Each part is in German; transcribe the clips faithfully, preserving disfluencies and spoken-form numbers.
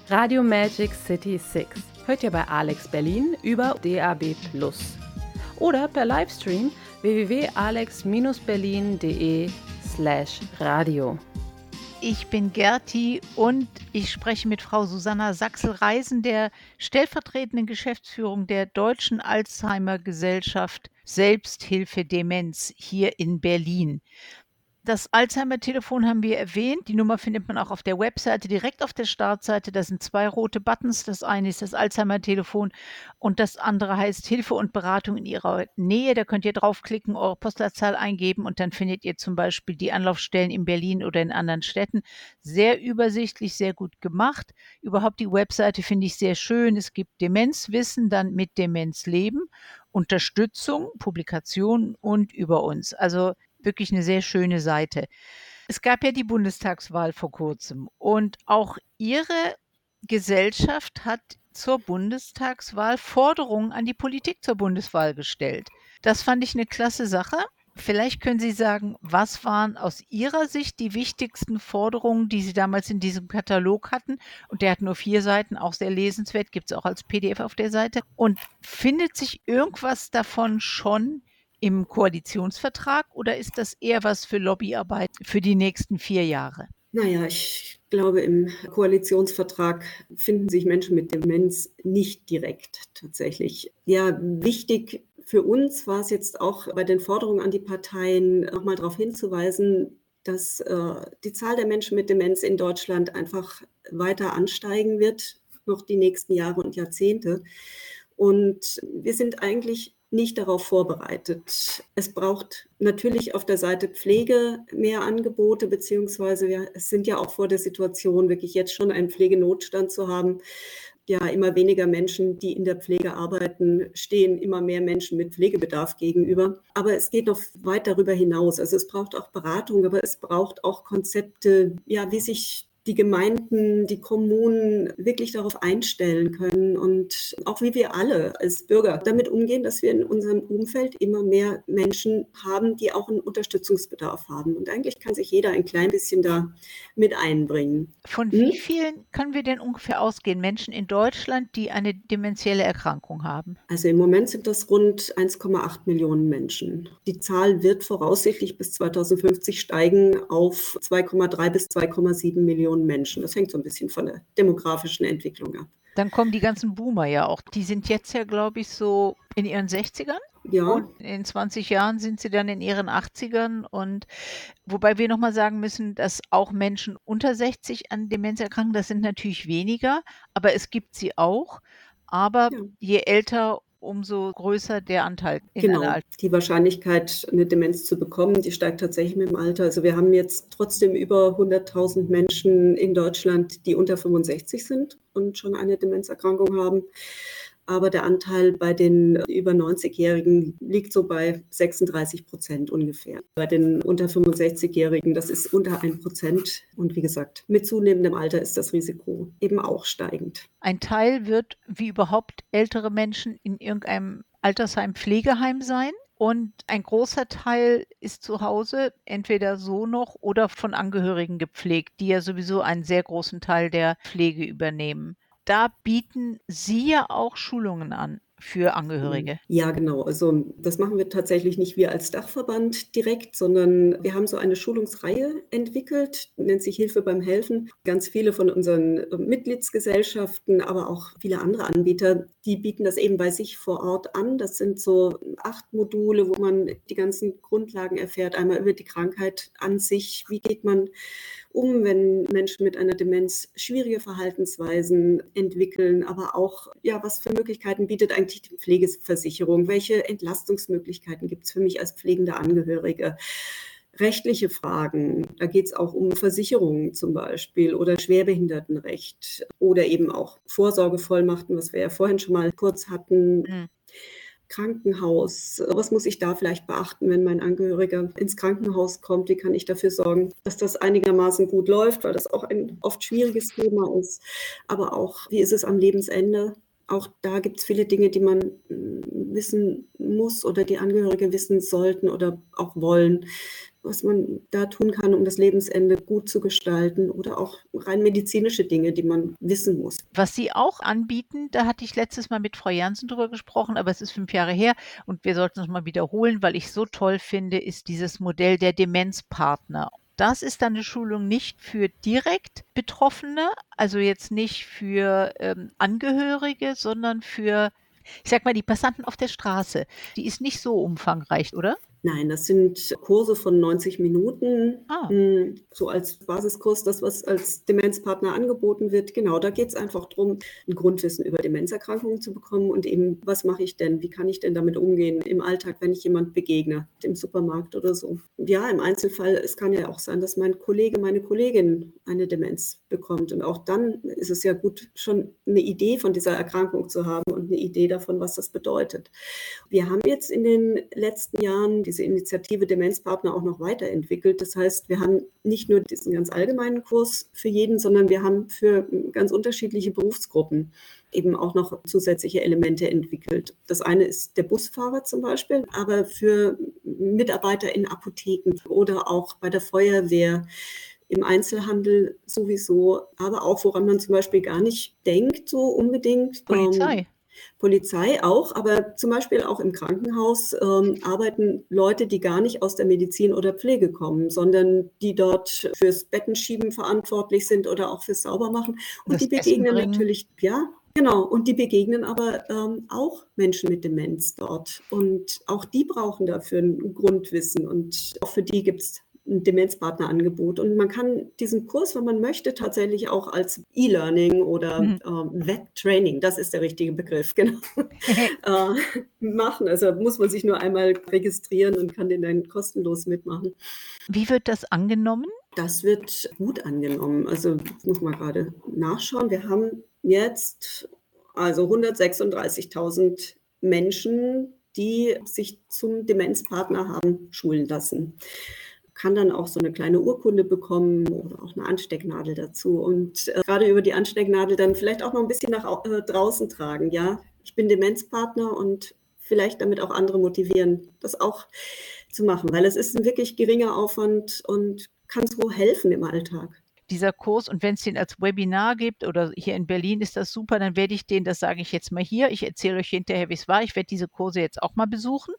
Radio Magic City sechs hört ihr bei Alex Berlin über D A B plus. Oder per Livestream w w w punkt alex berlin punkt de slash radio. Ich bin Gerti und ich spreche mit Frau Susanna Sachsel-Reisen, der stellvertretenden Geschäftsführung der Deutschen Alzheimer-Gesellschaft Selbsthilfe Demenz hier in Berlin. Das Alzheimer-Telefon haben wir erwähnt. Die Nummer findet man auch auf der Webseite, direkt auf der Startseite. Da sind zwei rote Buttons. Das eine ist das Alzheimer-Telefon und das andere heißt Hilfe und Beratung in Ihrer Nähe. Da könnt ihr draufklicken, eure Postleitzahl eingeben und dann findet ihr zum Beispiel die Anlaufstellen in Berlin oder in anderen Städten. Sehr übersichtlich, sehr gut gemacht. Überhaupt die Webseite finde ich sehr schön. Es gibt Demenzwissen, dann mit Demenz leben, Unterstützung, Publikationen und über uns. Also wirklich eine sehr schöne Seite. Es gab ja die Bundestagswahl vor kurzem und auch Ihre Gesellschaft hat zur Bundestagswahl Forderungen an die Politik zur Bundeswahl gestellt. Das fand ich eine klasse Sache. Vielleicht können Sie sagen, was waren aus Ihrer Sicht die wichtigsten Forderungen, die Sie damals in diesem Katalog hatten? Und der hat nur vier Seiten, auch sehr lesenswert, gibt es auch als P D F auf der Seite. Und findet sich irgendwas davon schon im Koalitionsvertrag oder ist das eher was für Lobbyarbeit für die nächsten vier Jahre? Naja, ich glaube, im Koalitionsvertrag finden sich Menschen mit Demenz nicht direkt tatsächlich. Ja, wichtig für uns war es jetzt auch bei den Forderungen an die Parteien nochmal darauf hinzuweisen, dass äh, die Zahl der Menschen mit Demenz in Deutschland einfach weiter ansteigen wird, noch die nächsten Jahre und Jahrzehnte. Und wir sind eigentlich nicht darauf vorbereitet. Es braucht natürlich auf der Seite Pflege mehr Angebote, beziehungsweise wir sind ja auch vor der Situation, wirklich jetzt schon einen Pflegenotstand zu haben. Ja, immer weniger Menschen, die in der Pflege arbeiten, stehen immer mehr Menschen mit Pflegebedarf gegenüber. Aber es geht noch weit darüber hinaus. Also es braucht auch Beratung, aber es braucht auch Konzepte, ja, wie sich die Gemeinden, die Kommunen wirklich darauf einstellen können und auch wie wir alle als Bürger damit umgehen, dass wir in unserem Umfeld immer mehr Menschen haben, die auch einen Unterstützungsbedarf haben. Und eigentlich kann sich jeder ein klein bisschen da mit einbringen. Von Hm? wie vielen können wir denn ungefähr ausgehen, Menschen in Deutschland, die eine dementielle Erkrankung haben? Also im Moment sind das rund eins Komma acht Millionen Menschen. Die Zahl wird voraussichtlich bis zweitausendfünfzig steigen auf zwei Komma drei bis zwei Komma sieben Millionen Menschen. Das hängt so ein bisschen von der demografischen Entwicklung ab. Dann kommen die ganzen Boomer ja auch. Die sind jetzt ja, glaube ich, so in ihren sechzigern. Ja, Und in zwanzig Jahren sind sie dann in ihren achtzigern. Und wobei wir nochmal sagen müssen, dass auch Menschen unter sechzig an Demenz erkranken, das sind natürlich weniger, aber es gibt sie auch. Aber ja. je älter, umso größer der Anteil in Genau, einer Alter. die Wahrscheinlichkeit, eine Demenz zu bekommen, die steigt tatsächlich mit dem Alter. Also wir haben jetzt trotzdem über hunderttausend Menschen in Deutschland, die unter fünfundsechzig sind und schon eine Demenzerkrankung haben. Aber der Anteil bei den über neunzigjährigen liegt so bei sechsunddreißig Prozent ungefähr. Bei den unter fünfundsechzigjährigen, das ist unter ein Prozent. Und wie gesagt, mit zunehmendem Alter ist das Risiko eben auch steigend. Ein Teil wird, wie überhaupt ältere Menschen, in irgendeinem Altersheim, Pflegeheim sein. Und ein großer Teil ist zu Hause, entweder so noch oder von Angehörigen gepflegt, die ja sowieso einen sehr großen Teil der Pflege übernehmen. Da bieten Sie ja auch Schulungen an für Angehörige. Ja, genau. Also das machen wir tatsächlich nicht wir als Dachverband direkt, sondern wir haben so eine Schulungsreihe entwickelt, nennt sich Hilfe beim Helfen. Ganz viele von unseren Mitgliedsgesellschaften, aber auch viele andere Anbieter, die bieten das eben bei sich vor Ort an. Das sind so acht Module, wo man die ganzen Grundlagen erfährt. Einmal über die Krankheit an sich, wie geht man um, wenn Menschen mit einer Demenz schwierige Verhaltensweisen entwickeln, aber auch, ja, was für Möglichkeiten bietet eigentlich die Pflegeversicherung? Welche Entlastungsmöglichkeiten gibt es für mich als pflegende Angehörige? Rechtliche Fragen, da geht es auch um Versicherungen zum Beispiel oder Schwerbehindertenrecht oder eben auch Vorsorgevollmachten, was wir ja vorhin schon mal kurz hatten. Mhm. Krankenhaus, was muss ich da vielleicht beachten, wenn mein Angehöriger ins Krankenhaus kommt? Wie kann ich dafür sorgen, dass das einigermaßen gut läuft, weil das auch ein oft schwieriges Thema ist. Aber auch, wie ist es am Lebensende? Auch da gibt es viele Dinge, die man wissen muss oder die Angehörige wissen sollten oder auch wollen. was man da tun kann, um das Lebensende gut zu gestalten oder auch rein medizinische Dinge, die man wissen muss. Was Sie auch anbieten, da hatte ich letztes Mal mit Frau Jansen drüber gesprochen, aber es ist fünf Jahre her und wir sollten es mal wiederholen, weil ich so toll finde, ist dieses Modell der Demenzpartner. Das ist dann 'ne Schulung nicht für direkt Betroffene, also jetzt nicht für, ähm, Angehörige, sondern für, ich sage mal, die Passanten auf der Straße. Die ist nicht so umfangreich, oder? Nein, das sind Kurse von neunzig Minuten, Ah. hm, so als Basiskurs, das, was als Demenzpartner angeboten wird. Genau, da geht's einfach drum, 'n Grundwissen über Demenzerkrankungen zu bekommen und eben, was mache ich denn? Wie kann ich denn damit umgehen im Alltag, wenn ich jemand begegne, im Supermarkt oder so? Ja, im Einzelfall, es kann ja auch sein, dass mein Kollege, meine Kollegin eine Demenz bekommt und auch dann ist es ja gut, schon 'ne Idee von dieser Erkrankung zu haben und 'ne Idee davon, was das bedeutet. Wir haben jetzt in den letzten Jahren diese Initiative Demenzpartner auch noch weiterentwickelt. Das heißt, wir haben nicht nur diesen ganz allgemeinen Kurs für jeden, sondern wir haben für ganz unterschiedliche Berufsgruppen eben auch noch zusätzliche Elemente entwickelt. Das eine ist der Busfahrer zum Beispiel, aber für Mitarbeiter in Apotheken oder auch bei der Feuerwehr, im Einzelhandel sowieso, aber auch, woran man zum Beispiel gar nicht denkt so unbedingt, Polizei. ähm, Polizei auch, aber zum Beispiel auch im Krankenhaus, ähm, arbeiten Leute, die gar nicht aus der Medizin oder Pflege kommen, sondern die dort fürs Bettenschieben verantwortlich sind oder auch fürs Saubermachen. Und die Das Essen begegnen bringen. natürlich ja, genau. Und die begegnen aber, ähm, auch Menschen mit Demenz dort. Und auch die brauchen dafür 'n Grundwissen und auch für die gibt's 'n Demenzpartnerangebot. Und man kann diesen Kurs, wenn man möchte, tatsächlich auch als E-Learning oder, Mhm. ähm, Webtraining, das ist der richtige Begriff, genau, äh, machen. Also, muss man sich nur einmal registrieren und kann den dann kostenlos mitmachen. Wie wird das angenommen? Das wird gut angenommen. Also, ich muss mal grade nachschauen. Wir haben jetzt, also hundertsechsunddreißigtausend Menschen, die sich zum Demenzpartner haben schulen lassen. Kann dann auch so 'ne kleine Urkunde bekommen oder auch 'ne Anstecknadel dazu und, äh, grade über die Anstecknadel dann vielleicht auch noch 'n bisschen nach au äh, draußen tragen, ja? Ich bin Demenzpartner und vielleicht damit auch andere motivieren, das auch zu machen, weil es ist 'n wirklich geringer Aufwand und kann so helfen im Alltag. Dieser Kurs und wenn's den als Webinar gibt oder hier in Berlin ist das super, dann werde ich den, das sage ich jetzt mal hier, ich erzähle euch hinterher, wie's war. Ich werde diese Kurse jetzt auch mal besuchen.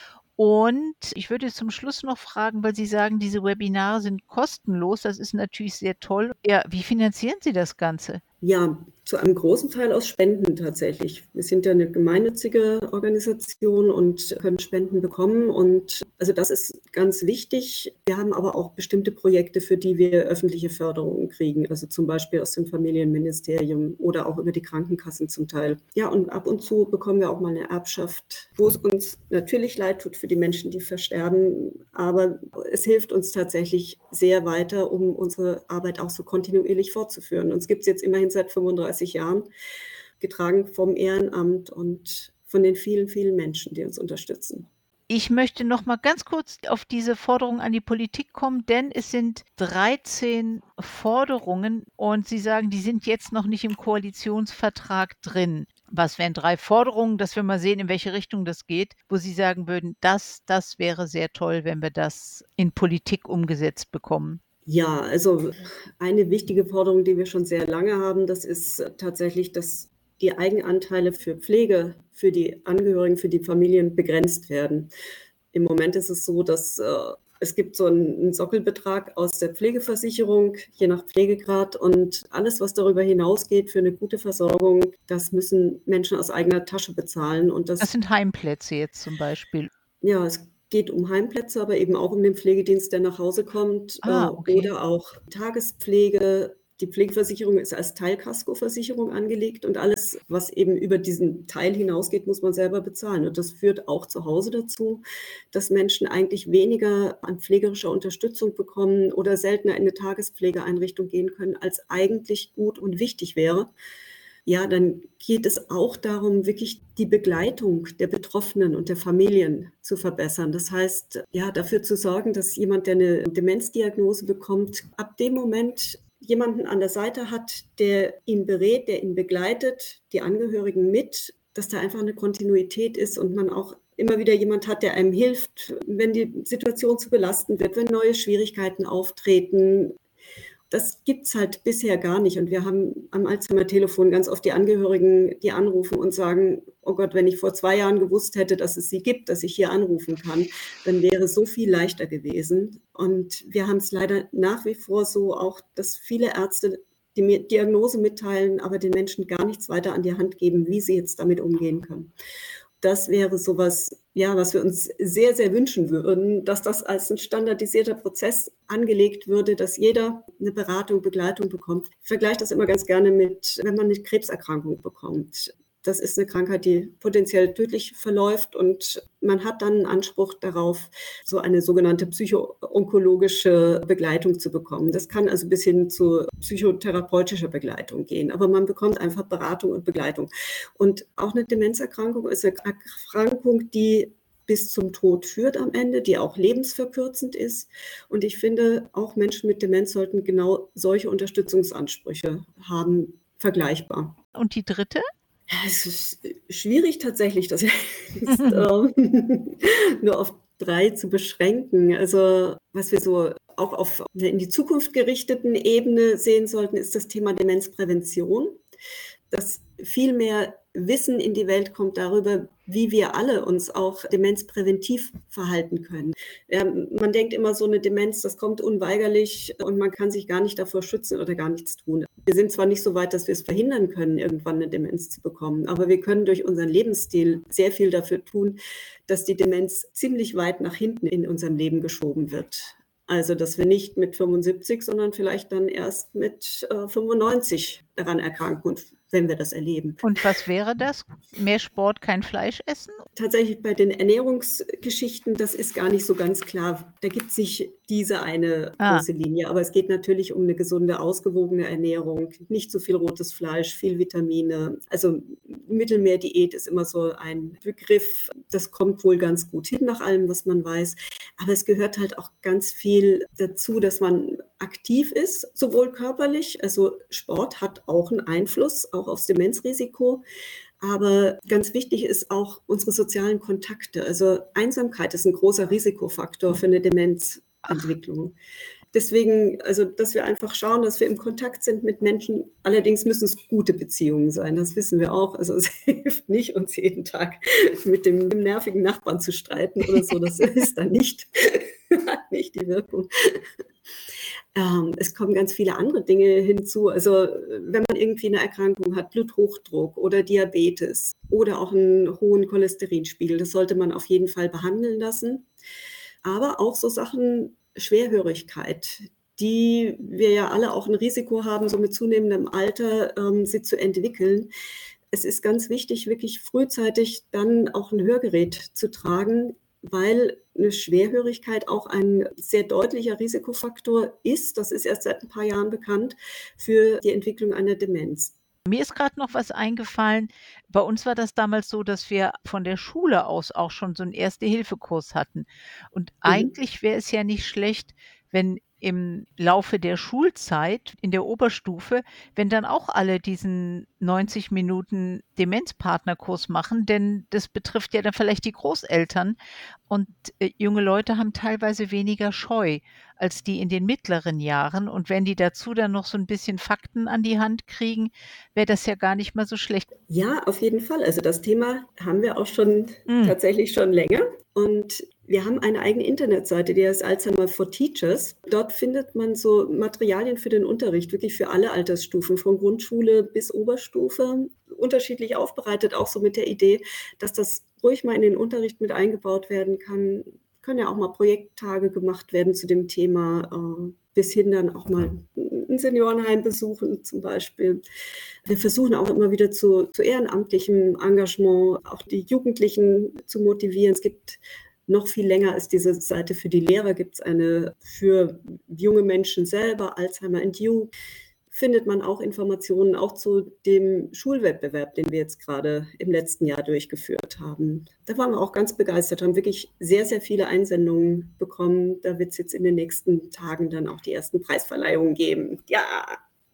Und ich würde zum Schluss noch fragen, weil Sie sagen, diese Webinare sind kostenlos, das ist natürlich sehr toll. Ja, wie finanzieren Sie das Ganze? Ja, zu einem großen Teil aus Spenden tatsächlich. Wir sind ja 'ne gemeinnützige Organisation und können Spenden bekommen und also, das ist ganz wichtig. Wir haben aber auch bestimmte Projekte, für die wir öffentliche Förderungen kriegen, also, zum Beispiel aus dem Familienministerium oder auch über die Krankenkassen zum Teil. Ja, und ab und zu bekommen wir auch mal 'ne Erbschaft, wo es uns natürlich leid tut für die Menschen, die versterben, aber es hilft uns tatsächlich sehr weiter, um unsere Arbeit auch so kontinuierlich fortzuführen. Uns gibt's jetzt immerhin seit fünfunddreißig Jahren, getragen vom Ehrenamt und von den vielen, vielen Menschen, die uns unterstützen. Ich möchte noch mal ganz kurz auf diese Forderung an die Politik kommen, denn es sind dreizehn Forderungen und Sie sagen, die sind jetzt noch nicht im Koalitionsvertrag drin. Was wären drei Forderungen, dass wir mal sehen, in welche Richtung das geht, wo Sie sagen würden: „Das das wäre sehr toll, wenn wir das in Politik umgesetzt bekommen?“ Ja, also, eine wichtige Forderung, die wir schon sehr lange haben, das ist tatsächlich, dass die Eigenanteile für Pflege, für die Angehörigen, für die Familien begrenzt werden. Im Moment ist es so, dass, äh, es gibt so 'n 'n Sockelbetrag aus der Pflegeversicherung, je nach Pflegegrad und alles, was darüber hinausgeht für 'ne gute Versorgung, das müssen Menschen aus eigener Tasche bezahlen und Das das sind Heimplätze jetzt zum Beispiel. Ja, es geht um Heimplätze, aber eben auch um den Pflegedienst, der nach Hause kommt, äh, Ah, okay. oder auch Tagespflege. Die Pflegeversicherung ist als Teilkaskoversicherung angelegt und alles, was eben über diesen Teil hinausgeht, muss man selber bezahlen. Und das führt auch zu Hause dazu, dass Menschen eigentlich weniger an pflegerischer Unterstützung bekommen oder seltener in 'ne Tagespflegeeinrichtung gehen können, als eigentlich gut und wichtig wäre. Ja, dann geht es auch darum, wirklich die Begleitung der Betroffenen und der Familien zu verbessern. Das heißt, ja, dafür zu sorgen, dass jemand, der 'ne Demenzdiagnose bekommt, ab dem Moment jemanden an der Seite hat, der ihn berät, der ihn begleitet, die Angehörigen mit, dass da einfach 'ne Kontinuität ist und man auch immer wieder jemand hat, der einem hilft, wenn die Situation zu belastend wird, wenn neue Schwierigkeiten auftreten. Das gibt's halt bisher gar nicht. Und wir haben am Alzheimer-Telefon ganz oft die Angehörigen, die anrufen und sagen, oh Gott, wenn ich vor zwei Jahren gewusst hätte, dass es sie gibt, dass ich hier anrufen kann, dann wäre es so viel leichter gewesen. Und wir haben es leider nach wie vor so auch, dass viele Ärzte die Diagnose mitteilen, aber den Menschen gar nichts weiter an die Hand geben, wie sie jetzt damit umgehen können. Das wäre sowas, ja, was wir uns sehr, sehr wünschen würden, dass das als ein standardisierter Prozess angelegt würde, dass jeder eine Beratung, Begleitung bekommt. Ich vergleiche das immer ganz gerne mit, wenn man eine Krebserkrankung bekommt. Das ist eine Krankheit, die potenziell tödlich verläuft und man hat dann einen Anspruch darauf, so eine sogenannte psycho-onkologische Begleitung zu bekommen. Das kann also bis hin zu psychotherapeutischer Begleitung gehen, aber man bekommt einfach Beratung und Begleitung. Und auch eine Demenzerkrankung ist eine Erkrankung, die bis zum Tod führt am Ende, die auch lebensverkürzend ist. Und ich finde, auch Menschen mit Demenz sollten genau solche Unterstützungsansprüche haben, vergleichbar. Und die dritte? Ja, es ist schwierig tatsächlich, das jetzt ähm, nur auf drei zu beschränken. Also was wir so auch auf einer in die Zukunft gerichteten Ebene sehen sollten, ist das Thema Demenzprävention. Dass viel mehr Wissen in die Welt kommt darüber, wie wir alle uns auch demenzpräventiv verhalten können. Ja, man denkt immer, so eine Demenz, das kommt unweigerlich und man kann sich gar nicht davor schützen oder gar nichts tun. Wir sind zwar nicht so weit, dass wir es verhindern können, irgendwann eine Demenz zu bekommen, aber wir können durch unseren Lebensstil sehr viel dafür tun, dass die Demenz ziemlich weit nach hinten in unserem Leben geschoben wird. Also, dass wir nicht mit fünfundsiebzig, sondern vielleicht dann erst mit äh, fünfundneunzig daran erkranken, und wenn wir das erleben. Und was wäre das? Mehr Sport, kein Fleisch essen? Tatsächlich bei den Ernährungsgeschichten, das ist gar nicht so ganz klar. Da gibt es nicht diese eine Ah. große Linie, aber es geht natürlich um eine gesunde, ausgewogene Ernährung, nicht zu viel rotes Fleisch, viel Vitamine. Also Mittelmeerdiät ist immer so ein Begriff, das kommt wohl ganz gut hin nach allem, was man weiß. Aber es gehört halt auch ganz viel dazu, dass man aktiv ist, sowohl körperlich, also Sport hat auch einen Einfluss, auch aufs Demenzrisiko. Aber ganz wichtig ist auch unsere sozialen Kontakte. Also Einsamkeit ist ein großer Risikofaktor für eine Demenzentwicklung. Deswegen, also, dass wir einfach schauen, dass wir im Kontakt sind mit Menschen. Allerdings müssen es gute Beziehungen sein, das wissen wir auch. Also es hilft nicht, uns jeden Tag mit dem, dem nervigen Nachbarn zu streiten oder so. Das ist dann nicht, hat nicht die Wirkung. Ähm, es kommen ganz viele andere Dinge hinzu. Also wenn man irgendwie eine Erkrankung hat, Bluthochdruck oder Diabetes oder auch einen hohen Cholesterinspiegel, das sollte man auf jeden Fall behandeln lassen. Aber auch so Sachen, Schwerhörigkeit, die wir ja alle auch ein Risiko haben, so mit zunehmendem Alter ähm, sie zu entwickeln. Es ist ganz wichtig, wirklich frühzeitig dann auch ein Hörgerät zu tragen, weil eine Schwerhörigkeit auch ein sehr deutlicher Risikofaktor ist. Das ist erst seit ein paar Jahren bekannt für die Entwicklung einer Demenz. Mir ist gerade noch was eingefallen. Bei uns war das damals so, dass wir von der Schule aus auch schon so 'n Erste-Hilfe-Kurs hatten. Und Mhm. eigentlich wäre es ja nicht schlecht, wenn im Laufe der Schulzeit in der Oberstufe, wenn dann auch alle diesen neunzig Minuten Demenzpartnerkurs machen, denn das betrifft ja dann vielleicht die Großeltern und, äh, junge Leute haben teilweise weniger Scheu als die in den mittleren Jahren. Und wenn die dazu dann noch so 'n bisschen Fakten an die Hand kriegen, wäre das ja gar nicht mal so schlecht. Ja, auf jeden Fall. Also das Thema haben wir auch schon Mhm. tatsächlich schon länger. Und wir haben eine eigene Internetseite, die heißt Alzheimer for Teachers. Dort findet man so Materialien für den Unterricht, wirklich für alle Altersstufen, von Grundschule bis Oberstufe, unterschiedlich aufbereitet, auch so mit der Idee, dass das ruhig mal in den Unterricht mit eingebaut werden kann. Können ja auch mal Projekttage gemacht werden zu dem Thema, äh, bis hin dann auch mal ein Seniorenheim besuchen zum Beispiel. Wir versuchen auch immer wieder zu, zu ehrenamtlichem Engagement, auch die Jugendlichen zu motivieren. Es gibt noch viel länger als diese Seite für die Lehrer, gibt es eine für junge Menschen selber, Alzheimer and You. Findet man auch Informationen auch zu dem Schulwettbewerb, den wir jetzt gerade im letzten Jahr durchgeführt haben. Da waren wir auch ganz begeistert, haben wirklich sehr, sehr viele Einsendungen bekommen. Da wird es jetzt in den nächsten Tagen dann auch die ersten Preisverleihungen geben. Ja.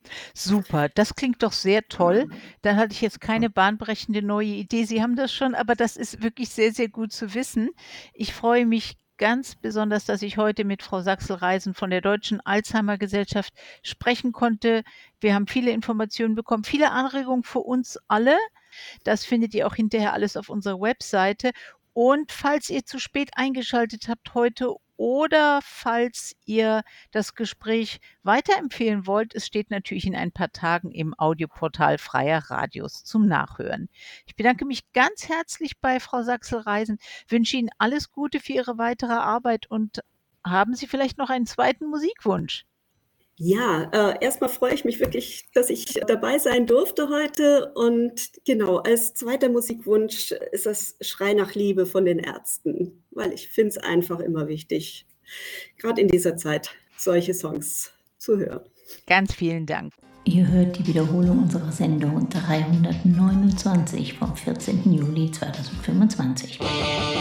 Super, das klingt doch sehr toll. Dann hatte ich jetzt keine bahnbrechende neue Idee. Sie haben das schon, aber das ist wirklich sehr, sehr gut zu wissen. Ich freue mich ganz besonders, dass ich heute mit Frau Sachsel-Reisen von der Deutschen Alzheimer-Gesellschaft sprechen konnte. Wir haben viele Informationen bekommen, viele Anregungen für uns alle. Das findet ihr auch hinterher alles auf unserer Webseite. Und falls ihr zu spät eingeschaltet habt heute oder falls ihr das Gespräch weiterempfehlen wollt, es steht natürlich in ein paar Tagen im Audioportal Freier Radios zum Nachhören. Ich bedanke mich ganz herzlich bei Frau Sachsel-Reisen, wünsche Ihnen alles Gute für Ihre weitere Arbeit und haben Sie vielleicht noch einen zweiten Musikwunsch? Ja, äh, erstmal freue ich mich wirklich, dass ich dabei sein durfte heute. Und genau, als zweiter Musikwunsch ist das Schrei nach Liebe von den Ärzten, weil ich finde es einfach immer wichtig, gerade in dieser Zeit solche Songs zu hören. Ganz vielen Dank. Ihr hört die Wiederholung unserer Sendung dreihundertneunundzwanzig vom vierzehnten Juli zweitausendfünfundzwanzig.